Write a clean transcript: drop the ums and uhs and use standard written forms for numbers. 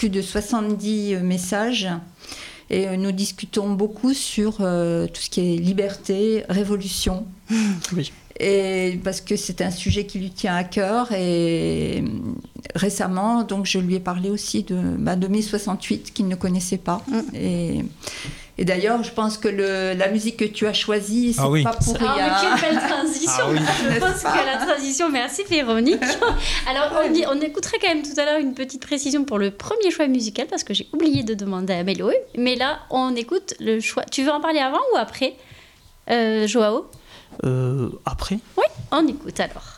plus de 70 messages. Et nous discutons beaucoup sur tout ce qui est liberté, révolution. Oui. Et parce que c'est un sujet qui lui tient à cœur. Et récemment, donc, je lui ai parlé aussi de mai 68, qu'il ne connaissait pas. Et d'ailleurs, je pense que la musique que tu as choisie, c'est pas pour rien. Mais quelle belle transition. Je pense que la transition, merci Véronique. Alors, on écouterait quand même tout à l'heure une petite précision pour le premier choix musical, parce que j'ai oublié de demander à Mélo. Mais là, on écoute le choix. Tu veux en parler avant ou après, Joao ? Après ? Oui, on écoute alors.